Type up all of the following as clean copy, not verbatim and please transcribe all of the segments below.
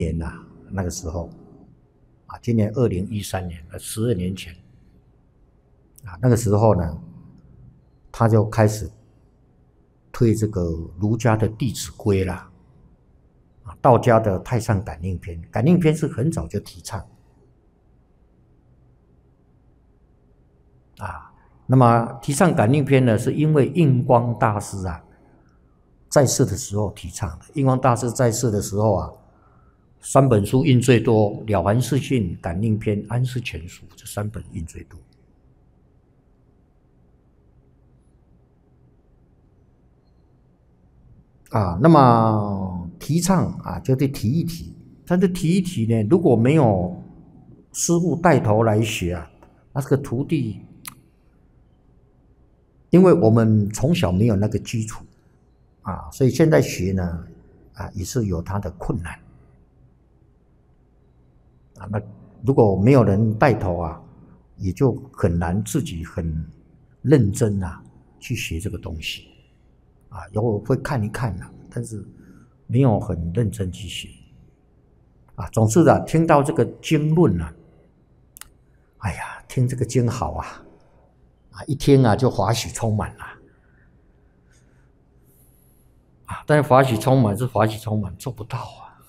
年呐、那个时候啊，今年2013年，12年前啊，那个时候呢，他就开始推这个儒家的《弟子规》啦，啊，道家的《太上感应篇》，感应篇是很早就提倡啊。那么提倡感应篇呢，是因为印光大师啊在世的时候提倡的。印光大师在世的时候啊，3本书印最多，《了凡四训》、感应篇、安世全书，这3本印最多。啊，那么提倡啊，就得提一提，但是提一提呢，如果没有师傅带头来学啊，那这个徒弟，因为我们从小没有那个基础啊，所以现在学呢，啊也是有它的困难啊。那如果没有人带头啊，也就很难自己很认真啊去学这个东西。啊，有我会看一看啦，但是没有很认真去学啊。总是的，听到这个经论啊，哎呀，听这个经好啊，啊，一听啊就法喜充满了啊。但是法喜充满是法喜充满，做不到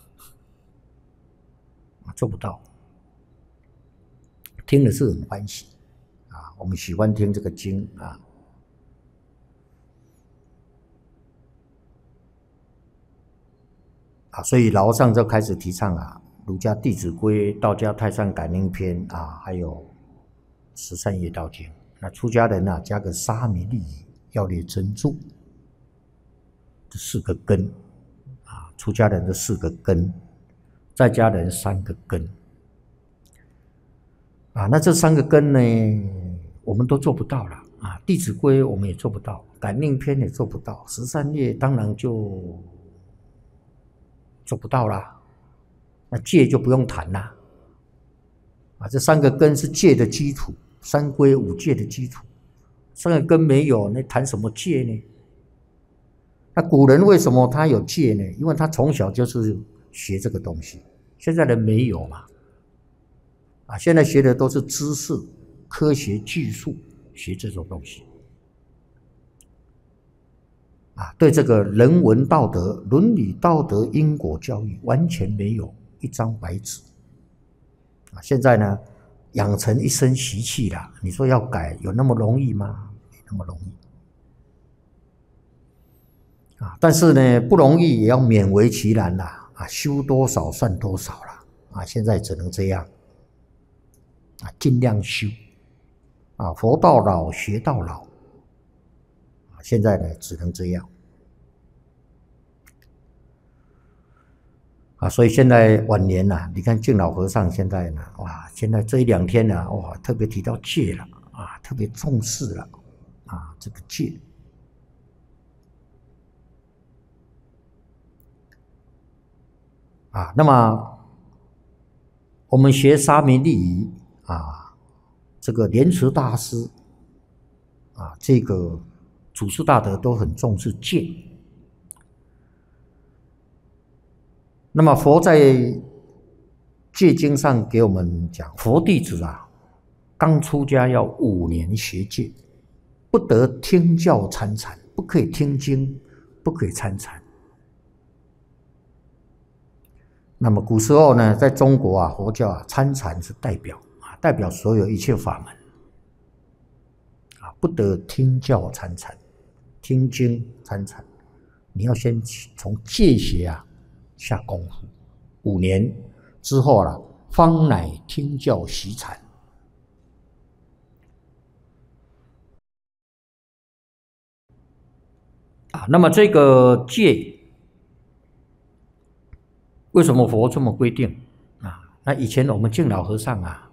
啊，做不到。听的是很欢喜啊，我们喜欢听这个经啊。啊，所以老和尚就开始提倡啊，儒家《弟子规》、道家《太上感应篇》啊，还有《13业道经》。那出家人啊，加个沙弥利益、要略真注，这4个根啊，出家人的4个根，在家人3个根啊。那这3个根呢，我们都做不到了啊，《弟子规》我们也做不到，《感应篇》也做不到，13业当然就做不到啦，那戒就不用谈啦。啊，这3个根是戒的基础，3规5戒的基础，3个根没有，那谈什么戒呢？那古人为什么他有戒呢？因为他从小就是学这个东西，现在人没有嘛。啊，现在学的都是知识、科学、技术，学这种东西。啊，对这个人文道德、伦理道德、因果教育完全没有一张白纸。啊，现在呢，养成一身习气了，你说要改有那么容易吗？没那么容易。啊，但是呢，不容易也要勉为其难啦。啊，修多少算多少啦。啊，现在只能这样。啊，尽量修。啊，佛到老，学到老。现在呢，只能这样啊，所以现在晚年呐、你看净老和尚现在呢，哇，现在这1、2天呢，哇，特别提到戒了啊，特别重视了啊，这个戒啊。那么我们学沙弥利益啊，这个莲池大师啊，这个祖师大德都很重视戒。那么佛在戒经上给我们讲，佛弟子啊，刚出家要5年学戒，不得听教参禅，不可以听经，不可以参禅。那么古时候呢，在中国啊，佛教啊，参禅是代表啊，代表所有一切法门啊，不得听教参禅，听经参禅，你要先从戒学啊下功夫，5年之后了，方乃听教习禅。啊，那么这个戒，为什么佛这么规定啊？那以前我们净老和尚啊，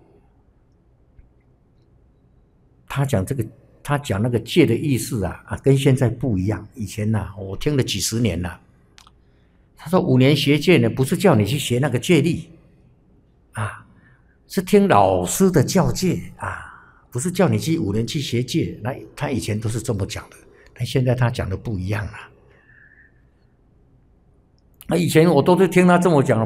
他讲那个戒的意思啊，跟现在不一样。以前呐、我听了几十年了。他说5年学戒呢，不是叫你去学那个戒律啊，是听老师的教戒啊，不是叫你去5年去学戒。那他以前都是这么讲的，但现在他讲的不一样了。那以前我都是听他这么讲，